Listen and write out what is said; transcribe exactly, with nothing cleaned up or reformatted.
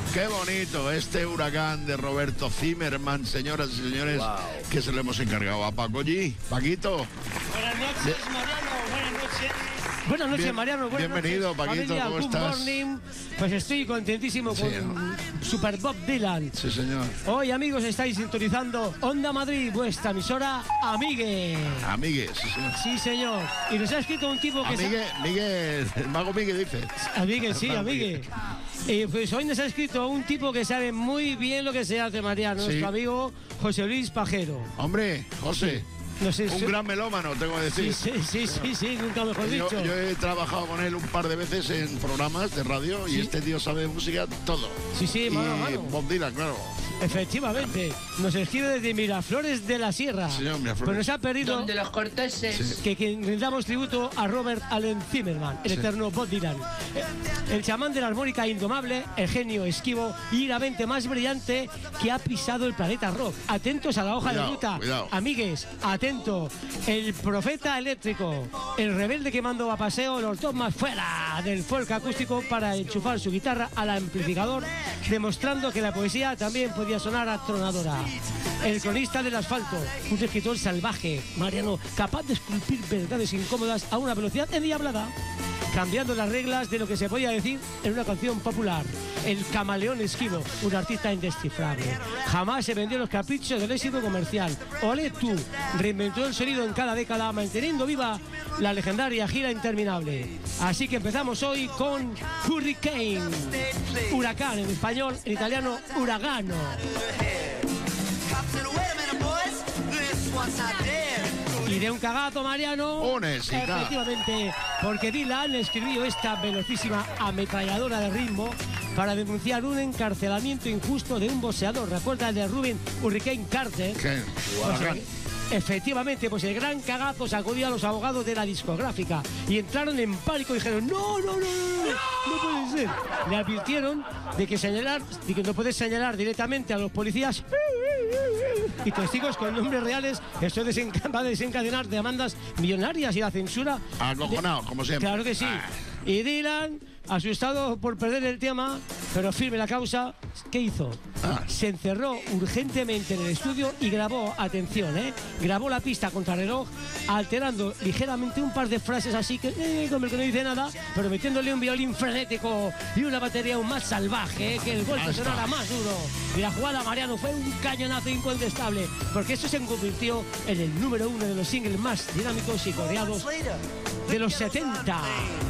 Qué bonito este huracán de Roberto Zimmerman, señoras y señores, wow. Que se lo hemos encargado a Paco G. Paquito. Buenas noches, de... Mariano, buenas noches. Buenas noches, Bien, Mariano. Buenas bienvenido, noches, Paquito, familia, ¿cómo good estás? Morning. Pues estoy contentísimo sí, con ¿no? Super Bob Dylan. Sí, señor. Hoy, amigos, estáis sintonizando Onda Madrid, vuestra emisora Amigue. Amigue, sí, señor. Sí, señor. Y nos ha escrito un tipo que... Amigue, sa... Miguel, el mago Miguel dice. Amigue, sí, Amigue. Y pues hoy nos ha escrito un tipo que sabe muy bien lo que se hace, Mariano, sí. Nuestro amigo José Luis Pajero. Hombre, José. No sé, un sí. gran melómano, tengo que decir. Sí, sí, sí, sí, sí, nunca mejor yo, dicho. Yo he trabajado con él un par de veces en programas de radio y sí. Este tío sabe de música todo. Sí, sí, mano, y mano. Bob Dylan, claro. Efectivamente, nos escribe desde Miraflores de la Sierra. Señor, Miraflores. Pues nos ha pedido donde los corteses sí. que, que rindamos tributo a Robert Allen Zimmerman, el sí. eterno Bob Dylan. El chamán de la armónica indomable, el genio esquivo y la mente más brillante que ha pisado el planeta rock. Atentos a la hoja cuidado, de ruta. Cuidado. Amigues, atento. El profeta eléctrico, el rebelde que mandó a paseo los dos más fuera del folk acústico para enchufar su guitarra al amplificador, demostrando que la poesía también podía sonar atronadora. El cronista del asfalto, un escritor salvaje, Mariano, capaz de esculpir verdades incómodas a una velocidad endiablada, cambiando las reglas de lo que se podía decir en una canción popular. El camaleón esquivo, un artista indescifrable. Jamás se vendió los caprichos del éxito comercial. Olé tú, reinventó el sonido en cada década, manteniendo viva la legendaria gira interminable. Así que empezamos hoy con Hurricane, huracán en español, en italiano uragano. Y de un cagazo, Mariano. Honestidad. Efectivamente, porque Dylan escribió esta velocísima ametralladora de ritmo para denunciar un encarcelamiento injusto de un boxeador. ¿Recuerda el de Rubin Hurricane Carter? ¿Qué? Pues, efectivamente, pues el gran cagazo sacudió a los abogados de la discográfica y entraron en pánico y dijeron no, no, no, no, no, no puede ser. Le advirtieron de que señalar, de que no puedes señalar directamente a los policías y testigos con nombres reales. Esto va a desencadenar demandas millonarias y la censura. Acojonado, como siempre. Claro que sí. Ah. Y Dylan, asustado por perder el tema, pero firme la causa, ¿qué hizo? Ah. Se encerró urgentemente en el estudio y grabó, atención, ¿eh? Grabó la pista contra reloj, alterando ligeramente un par de frases así que, eh, como el que no dice nada, pero metiéndole un violín frenético y una batería aún más salvaje, ¿eh? Que el golpe sonara más duro. Y la jugada, Mariano, fue un cañonazo incontestable, porque eso se convirtió en el número uno de los singles más dinámicos y coreados de los setenta.